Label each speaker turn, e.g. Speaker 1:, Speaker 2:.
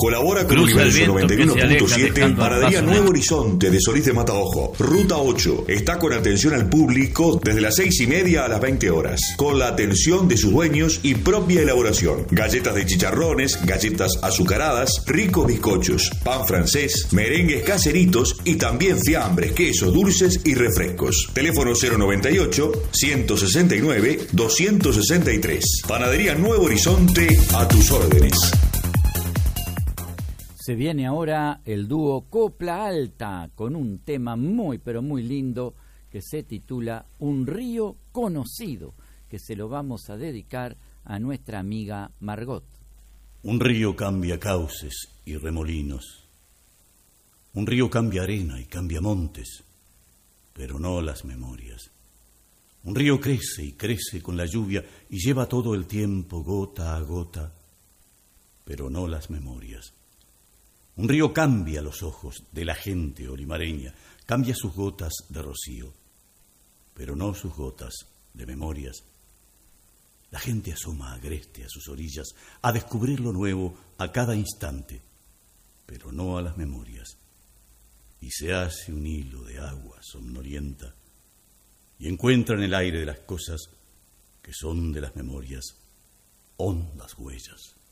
Speaker 1: Colabora con Universo 91.7, Panadería Nuevo Horizonte de Solís de Mataojo. Ruta 8. Está con atención al público desde las 6:30 a las 20 horas. Con la atención de sus dueños y propia elaboración. Galletas de chicharrones, galletas azucaradas, ricos bizcochos, pan francés, merengues caseritos y también fiambres, quesos, dulces y refrescos. Teléfono 098-169-263. Panadería Nuevo Horizonte, a tus órdenes.
Speaker 2: Se viene ahora el dúo Copla Alta con un tema muy pero muy lindo que se titula Un río conocido, que se lo vamos a dedicar a nuestra amiga Margot.
Speaker 3: Un río cambia cauces y remolinos. Un río cambia arena y cambia montes, pero no las memorias. Un río crece y crece con la lluvia y lleva todo el tiempo gota a gota, pero no las memorias. Un río cambia los ojos de la gente olimareña, cambia sus gotas de rocío, pero no sus gotas de memorias. La gente asoma agreste a sus orillas a descubrir lo nuevo a cada instante, pero no a las memorias. Y se hace un hilo de agua somnolienta y encuentra en el aire de las cosas que son de las memorias hondas huellas.